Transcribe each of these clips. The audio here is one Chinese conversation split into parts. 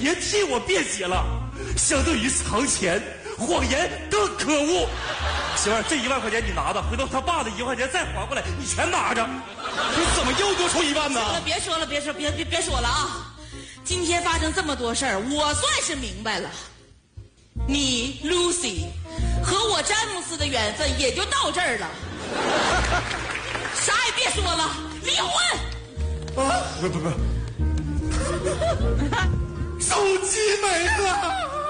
别替我辩解了。相对于藏钱，谎言更可恶。媳妇儿，这1万块钱你拿着，回头他爸的1块钱再还过来，你全拿着。 不是怎么又多出1万呢？ 别说了，别说了啊！今天发生这么多事儿，我算是明白了。你 Lucy 和我詹姆斯的缘分也就到这儿了。啥也别说了，离婚！ 啊，不，手机没了。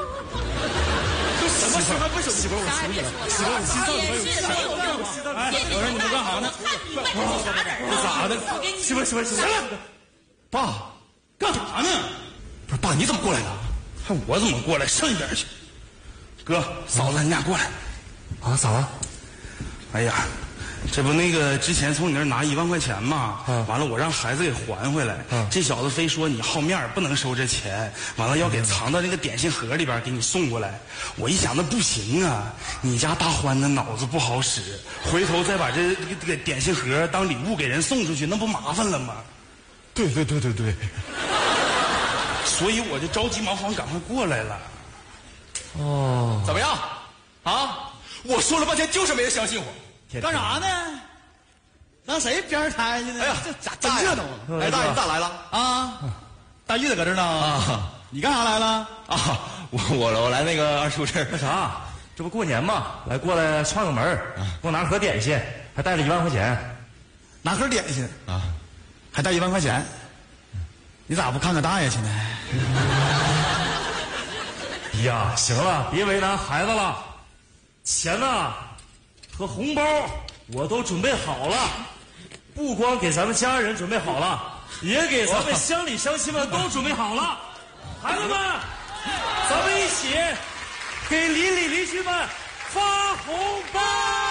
什么时候？为什么媳妇儿我心里媳妇儿我心脏也是没有用。 我说你们干啥呢？ 这咋的？ 媳妇儿行了， 爸，干啥呢？不是爸，你怎么过来了？看我怎么过来？上一边去。哥，嫂子，你俩过来。 啊，咋了？ 哎呀，这不那个之前从你那儿拿1万块钱嘛，完了我让孩子给还回来，这小子非说你好面儿不能收这钱，完了要给藏到那个点心盒里边给你送过来。我一想那不行啊，你家大欢的脑子不好使，回头再把这个点心盒当礼物给人送出去，那不麻烦了吗？ 对， 所以我就着急忙慌赶快过来了。 哦， 怎么样？啊！我说了半天就是没人相信我， 干啥呢？让谁边儿拆去呢？ 哎呀， 这咋真热闹啊！ 哎，大爷，你咋来了？ 啊，大玉子搁这呢啊！你干啥来了？ 啊，我来那个二叔这儿那啥，这不过年嘛，过来串个门，给我拿盒点心，还带了1万块钱， 拿盒点心啊，还带1万块钱，你咋不看看大爷去呢？ 呀，行了，别为难孩子了，钱呐和红包我都准备好了，不光给咱们家人准备好了，也给咱们乡里乡亲们都准备好了。孩子们，咱们一起给邻里邻居们发红包。